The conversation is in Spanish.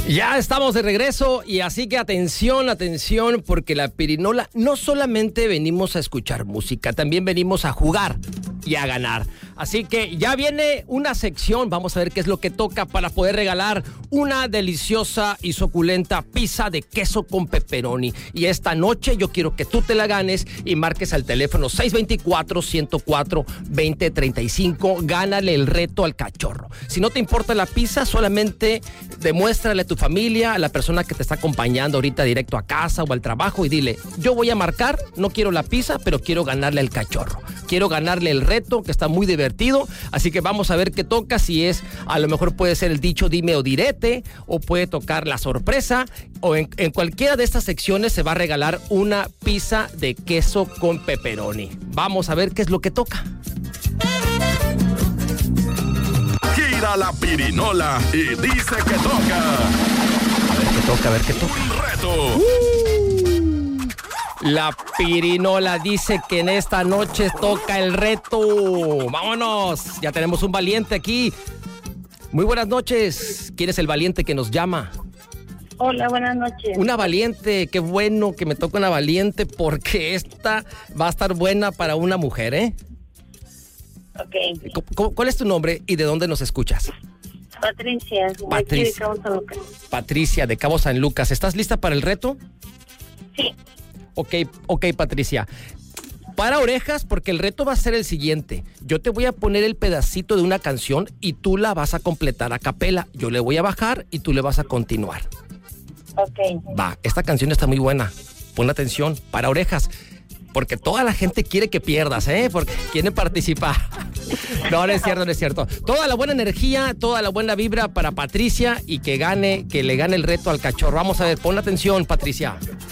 Ya estamos de regreso y así que atención, porque la Pirinola no solamente venimos a escuchar música, también venimos a jugar y a ganar. Así que ya viene una sección, vamos a ver qué es lo que toca para poder regalar una deliciosa y suculenta pizza de queso con pepperoni. Y esta noche yo quiero que tú te la ganes y marques al teléfono 624-104-2035. Gánale el reto al cachorro. Si no te importa la pizza, solamente demuéstrale a tu familia, a la persona que te está acompañando ahorita directo a casa o al trabajo y dile, yo voy a marcar, no quiero la pizza, pero quiero ganarle al cachorro. Quiero ganarle el reto, que está muy divertido, así que vamos a ver qué toca, si es, a lo mejor puede ser el dicho dime o direte, o puede tocar la sorpresa, o en cualquiera de estas secciones se va a regalar una pizza de queso con pepperoni. Vamos a ver qué es lo que toca. Gira la pirinola y dice que toca. A ver qué toca. Un reto. La Pirinola dice que en esta noche toca el reto. ¡Vámonos! Ya tenemos un valiente aquí. Muy buenas noches. ¿Quién es el valiente que nos llama? Hola, buenas noches. Una valiente. Qué bueno que me toca una valiente porque esta va a estar buena para una mujer, ¿eh? Ok. ¿Cuál es tu nombre y de dónde nos escuchas? Patricia. Patricia. De Cabo San Lucas. Patricia, de Cabo San Lucas. ¿Estás lista para el reto? Sí. Ok, Patricia. Para orejas, porque el reto va a ser el siguiente. Yo te voy a poner el pedacito de una canción y tú la vas a completar a capela. Yo le voy a bajar y tú le vas a continuar. Ok. Va, esta canción está muy buena. Pon atención, para orejas. Porque toda la gente quiere que pierdas, porque quieren participar. No es cierto. Toda la buena energía, toda la buena vibra para Patricia y que le gane el reto al cachorro. Vamos a ver, pon atención, Patricia.